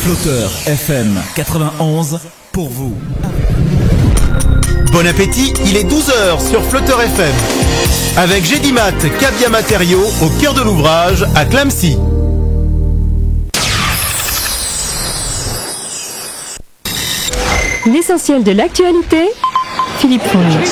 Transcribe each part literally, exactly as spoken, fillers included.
Flotteur F M quatre-vingt-onze pour vous. Bon appétit, il est douze heures sur Flotteur F M. Avec Gédimat, Cabia Matériaux, au cœur de l'ouvrage, à Clamecy. L'essentiel de l'actualité, Philippe Fonge.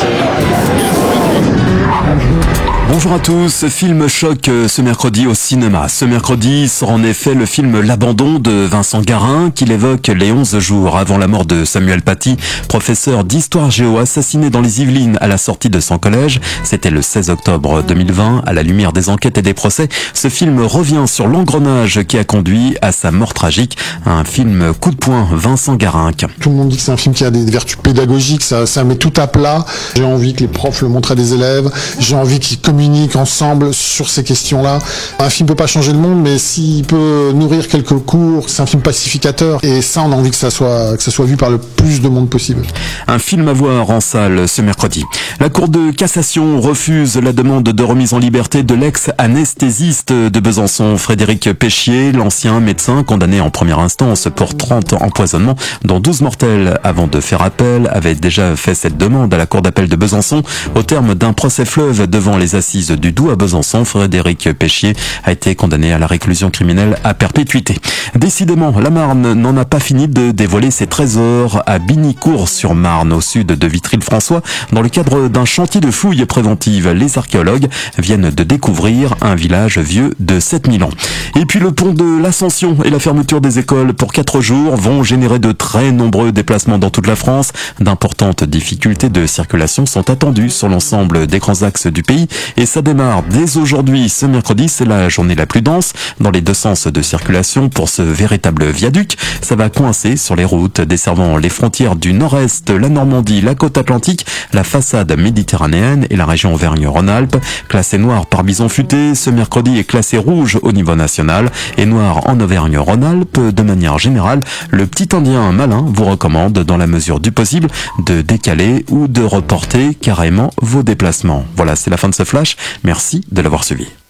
Bonjour à tous, film choc ce mercredi au cinéma. Ce mercredi sort en effet le film L'Abandon de Vincent Garin, qui évoque les onze jours avant la mort de Samuel Paty, professeur d'histoire géo assassiné dans les Yvelines à la sortie de son collège. C'était le seize octobre deux mille vingt. À la lumière des enquêtes et des procès, ce film revient sur l'engrenage qui a conduit à sa mort tragique. Un film coup de poing, Vincent Garin. Tout le monde dit que c'est un film qui a des vertus pédagogiques, ça, ça met tout à plat. J'ai envie que les profs le montrent à des élèves, j'ai envie qu'ils communiquent ensemble sur ces questions-là. Un film peut pas changer le monde, mais s'il peut nourrir quelques cours, c'est un film pacificateur, et ça, on a envie que ça soit, que ça soit vu par le plus de monde possible. Un film à voir en salle ce mercredi. La Cour de cassation refuse la demande de remise en liberté de l'ex-anesthésiste de Besançon, Frédéric Péchier, l'ancien médecin condamné en première instance pour trente empoisonnements, dont douze mortels. Avant de faire appel, avait déjà fait cette demande à la Cour d'appel de Besançon. Au terme d'un procès fleuve devant les assises du Doubs à Besançon, Frédéric Péchier a été condamné à la réclusion criminelle à perpétuité. Décidément, la Marne n'en a pas fini de dévoiler ses trésors à Binicourt-sur-Marne, au sud de Vitry-le-François. Dans le cadre d'un chantier de fouilles préventives, les archéologues viennent de découvrir un village vieux de sept mille ans. Et puis le pont de l'Ascension et la fermeture des écoles pour quatre jours vont générer de très nombreux déplacements dans toute la France. D'importantes difficultés de circulation sont attendues sur l'ensemble des grands axes du pays. Et ça démarre dès aujourd'hui. Ce mercredi, c'est la journée la plus dense dans les deux sens de circulation pour ce véritable viaduc. Ça va coincer sur les routes desservant les frontières du nord-est, la Normandie, la côte atlantique, la façade méditerranéenne et la région Auvergne-Rhône-Alpes. Classé noir par bison futé, ce mercredi est classé rouge au niveau national et noir en Auvergne-Rhône-Alpes. De manière générale, le petit indien malin vous recommande, dans la mesure du possible, de décaler ou de reporter carrément vos déplacements. Voilà, c'est la fin de ce flash. Merci de l'avoir suivi.